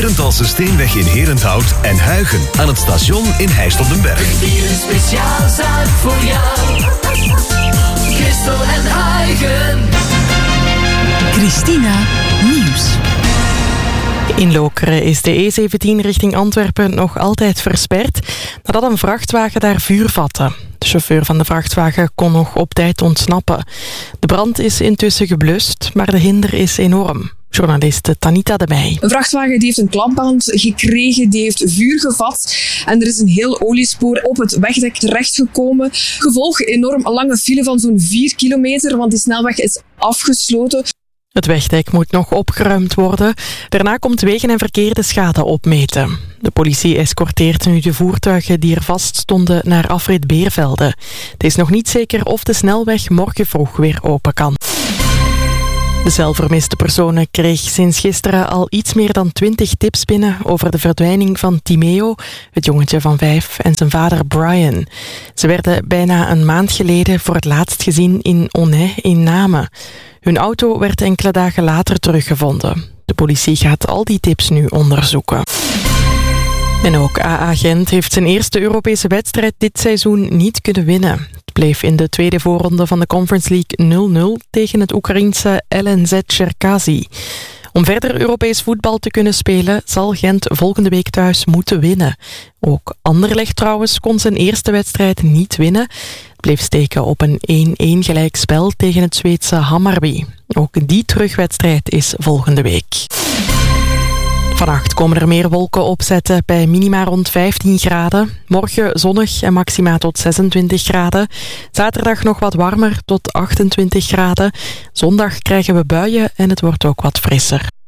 Herenthalse Steenweg in Herenthout en Huigen aan het station in Heist op den Berg. Hier een speciaal zaak voor jou. Christel en Huigen. Christina Nieuws. In Lokeren is de E17 richting Antwerpen nog altijd versperd nadat een vrachtwagen daar vuur vatte. De chauffeur van de vrachtwagen kon nog op tijd ontsnappen. De brand is intussen geblust, maar de hinder is enorm. Journaliste Tanita de Meij. Een vrachtwagen die heeft een klapband gekregen, die heeft vuur gevat en er is een heel oliespoor op het wegdek terechtgekomen. Gevolg enorm lange file van zo'n 4 kilometer, want die snelweg is afgesloten. Het wegdek moet nog opgeruimd worden. Daarna komt wegen- en verkeer de schade opmeten. De politie escorteert nu de voertuigen die er vast stonden naar afrit Beervelde. Het is nog niet zeker of de snelweg morgen vroeg weer open kan. De zelfvermiste personen kreeg sinds gisteren al iets meer dan 20 tips binnen over de verdwijning van Timeo, het jongetje van 5, en zijn vader Brian. Ze werden bijna een maand geleden voor het laatst gezien in Onnay in Namen. Hun auto werd enkele dagen later teruggevonden. De politie gaat al die tips nu onderzoeken. En ook AA Gent heeft zijn eerste Europese wedstrijd dit seizoen niet kunnen winnen. Het bleef in de tweede voorronde van de Conference League 0-0 tegen het Oekraïense LNZ Cherkasy. Om verder Europees voetbal te kunnen spelen zal Gent volgende week thuis moeten winnen. Ook Anderlecht trouwens kon zijn eerste wedstrijd niet winnen. Het bleef steken op een 1-1 gelijkspel tegen het Zweedse Hammarby. Ook die terugwedstrijd is volgende week. Vannacht komen er meer wolken opzetten bij minima rond 15 graden. Morgen zonnig en maxima tot 26 graden. Zaterdag nog wat warmer tot 28 graden. Zondag krijgen we buien en het wordt ook wat frisser.